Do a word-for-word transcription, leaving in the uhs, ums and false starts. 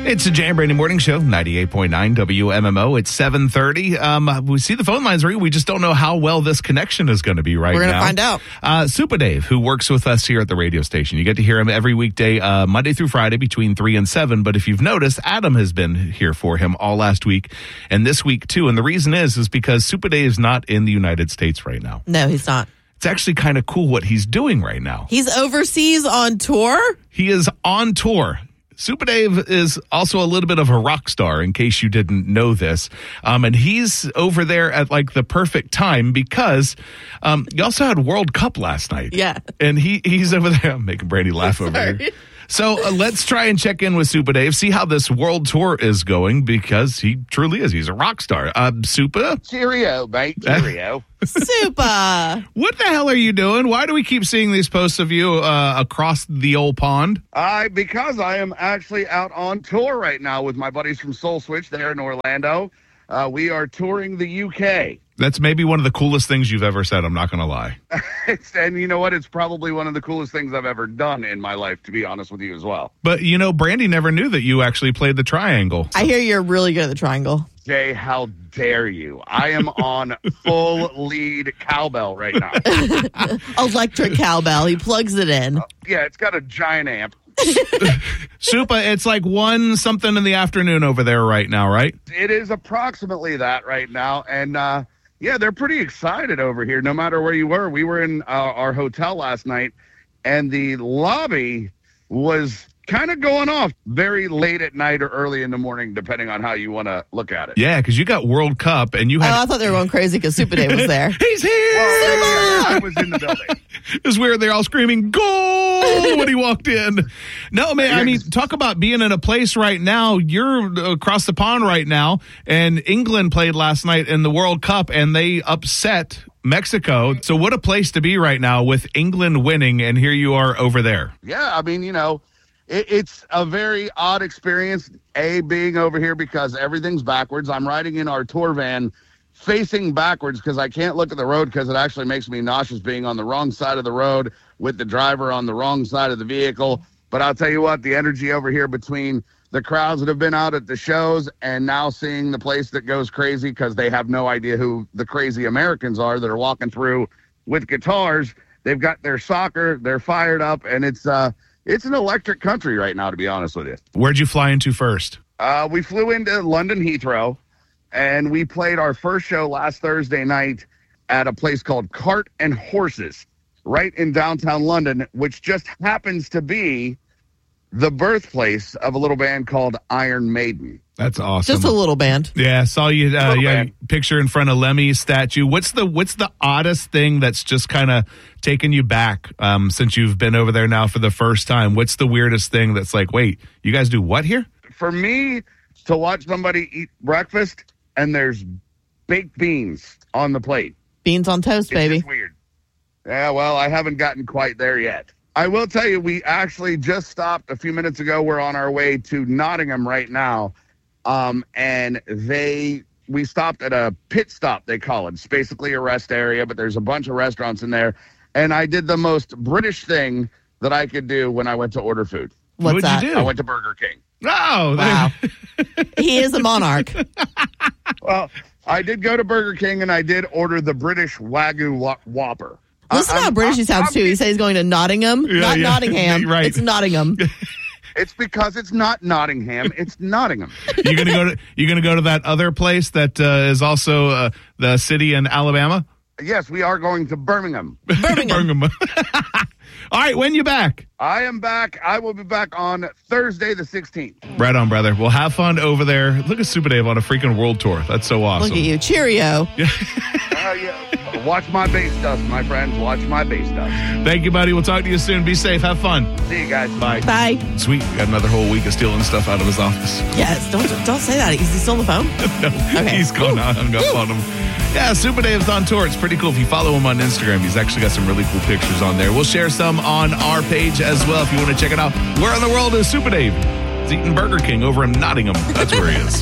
It's a Jam Brady Morning Show, ninety-eight point nine W M M O. It's seven thirty. Um, we see the phone lines ring. We just don't know how well this connection is going to be right We're now. We're going to find out. Uh, Super Dave, who works with us here at the radio station. You get to hear him every weekday, uh, Monday through Friday between three and seven. But if you've noticed, Adam has been here for him all last week and this week too. And the reason is, is because Super Dave's not in the United States right now. No, he's not. It's actually kind of cool what he's doing right now. He's overseas on tour? He is on tour. Super Dave is also a little bit of a rock star, in case you didn't know this. Um, and he's over there at like the perfect time because um, you also had World Cup last night. Yeah. And he he's over there. I'm making Brandy laugh over here. So uh, let's try and check in with Super Dave, see how this world tour is going, because he truly is. He's a rock star. Uh, Super? Cheerio, mate. Cheerio. Super. What the hell are you doing? Why do we keep seeing these posts of you uh, across the old pond? I because I am actually out on tour right now with my buddies from Soul Switch there in Orlando. Uh, we are touring the U K. That's maybe one of the coolest things you've ever said. I'm not going to lie. It's, and you know what? It's probably one of the coolest things I've ever done in my life, to be honest with you as well. But, you know, Brandy never knew that you actually played the triangle. I hear you're really good at the triangle. Jay, how dare you? I am on full lead cowbell right now. Electric cowbell. He plugs it in. Uh, yeah, it's got a giant amp. Super, it's like one something in the afternoon over there right now, right? It is approximately that right now. And, uh, yeah, they're pretty excited over here, no matter where you were. We were in uh, our hotel last night, and the lobby was kind of going off very late at night or early in the morning, depending on how you want to look at it. Yeah, because you got World Cup, and you had... Oh, I thought they were going crazy because Super Dave was there. He's here! Well, yeah, I was in the building. It was weird. They're all screaming, goal, when he walked in. No, man, I mean, talk about being in a place right now. You're across the pond right now, and England played last night in the World Cup, and they upset Mexico. So what a place to be right now with England winning, and here you are over there. Yeah, I mean, you know, it, it's a very odd experience, A, being over here because everything's backwards. I'm riding in our tour van facing backwards because I can't look at the road because it actually makes me nauseous being on the wrong side of the road with the driver on the wrong side of the vehicle. But I'll tell you what, the energy over here between the crowds that have been out at the shows and now seeing the place that goes crazy because they have no idea who the crazy Americans are that are walking through with guitars. They've got their soccer, they're fired up, and it's uh, it's an electric country right now, to be honest with you. Where'd you fly into first? Uh, we flew into London Heathrow, and we played our first show last Thursday night at a place called Cart and Horses right in downtown London, which just happens to be the birthplace of a little band called Iron Maiden. That's awesome. Just a little band. Yeah, I saw you. Uh, yeah, band. picture in front of Lemmy's statue. What's the What's the oddest thing that's just kind of taken you back um, since you've been over there now for the first time? What's the weirdest thing that's like, wait, you guys do what here? For me, to watch somebody eat breakfast and there's baked beans on the plate. Beans on toast, It's baby. just weird. Yeah, well, I haven't gotten quite there yet. I will tell you, we actually just stopped a few minutes ago. We're on our way to Nottingham right now. Um, and they, we stopped at a pit stop, they call it. It's basically a rest area, but there's a bunch of restaurants in there. And I did the most British thing that I could do when I went to order food. What's What'd that? you do? I went to Burger King. Oh, Wow. He is a monarch. Well, I did go to Burger King and I did order the British Wagyu Wha- Whopper. Listen I- to how I'm- British he I'm- sounds, I'm- too. He says he's going to Nottingham, Yeah, not yeah. Nottingham. Right. It's Nottingham. It's because it's not Nottingham, it's Nottingham. you're gonna go to you're gonna go to that other place that uh, is also uh, the city in Alabama. Yes, we are going to Birmingham. Birmingham. Birmingham. All right, when you back? I am back. I will be back on Thursday the sixteenth. Right on, brother. Well, have fun over there. Look at Super Dave on a freaking world tour. That's so awesome. Look at you. Cheerio. Uh, yeah. Watch my bass dust, my friends. Watch my bass dust. Thank you, buddy. We'll talk to you soon. Be safe. Have fun. See you guys. Bye. Bye. Sweet. We got another whole week of stealing stuff out of his office. Yes, don't don't say that. Is he still on the phone? No, Okay. he's gone. I hung up on him. Yeah, Super Dave's on tour. It's pretty cool. If you follow him on Instagram, he's actually got some really cool pictures on there. We'll share some on our page as well if you want to check it out. Where in the world is Super Dave? He's eating Burger King over in Nottingham. That's where he is.